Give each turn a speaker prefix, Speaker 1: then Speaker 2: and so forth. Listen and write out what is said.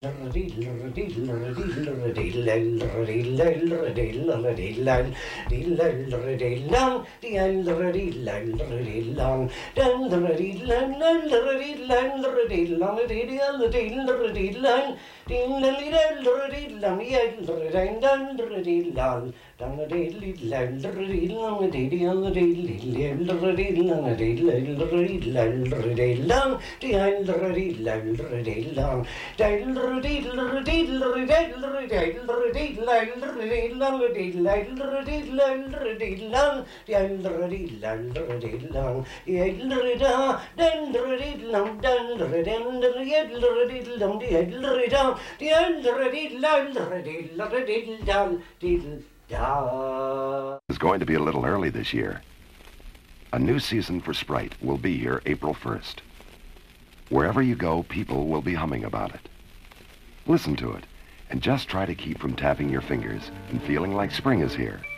Speaker 1: It's going to be a little early this year. A new season for Sprite will be here April 1st. Wherever you go, people will be humming about it. Listen to it, and just try to keep from tapping your fingers and feeling like spring is here.